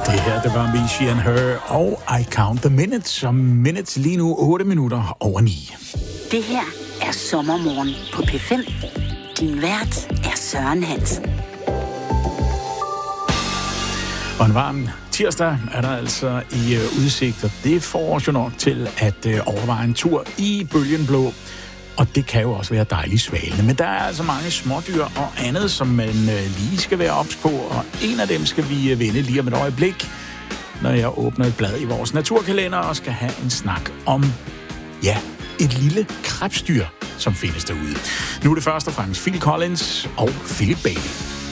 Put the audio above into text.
Det her, det var Me, She and Her og I Count the Minutes. Og minutes lige nu 8 minutter over 9. Det her er Sommermorgen på P5. Din vært er Søren Hansen. Og en varm tirsdag er der altså i udsigt, og det får os jo nok til at overveje en tur i bølgenblå. Og det kan jo også være dejligt svalende. Men der er altså mange smådyr og andet, som man lige skal være ops på. Og en af dem skal vi vende lige om et øjeblik, når jeg åbner et blad i vores naturkalender og skal have en snak om, ja, et lille krebsdyr, som findes derude. Nu er det først og fremmest Phil Collins og Philip Bailey.